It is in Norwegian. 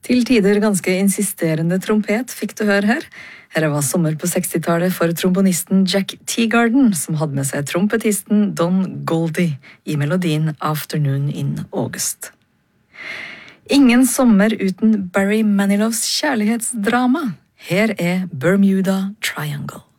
Til tider ganske insisterende trompet fikk du høre her. Her var sommer på 60-tallet for trombonisten Jack Teagarden, som hadde med seg trompetisten Don Goldie i melodien Afternoon in August. Ingen sommer uten Barry Manilows kjærlighetsdrama. Her er Bermuda Triangle.